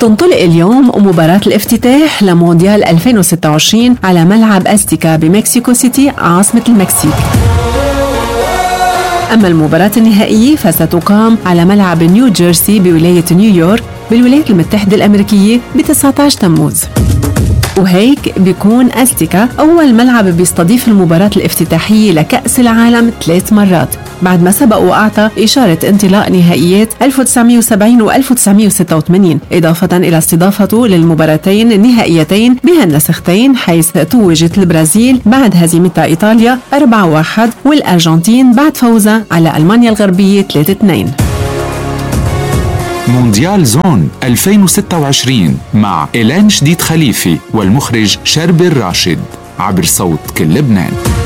تنطلق اليوم مباراة الافتتاح لمونديال 2026 على ملعب أستيكا بمكسيكو سيتي عاصمة المكسيك. أما المباراة النهائية فستقام على ملعب نيو جيرسي بولاية نيويورك بالولايات المتحدة الأمريكية ب19 تموز. وهيك بيكون أستيكا أول ملعب بيستضيف المباراة الافتتاحية لكأس العالم 3 مرات، بعد ما سبق وأعطى إشارة انطلاق نهائيات 1970 و1986، إضافة إلى استضافته للمباراتين النهائيتين بهالنسختين، حيث توجت البرازيل بعد هزيمتها إيطاليا 4-1 والأرجنتين بعد فوزها على ألمانيا الغربية 3-2. مونديال زون 2026 مع إيلان شديد خليفي والمخرج شربي الراشد عبر صوت كل لبنان.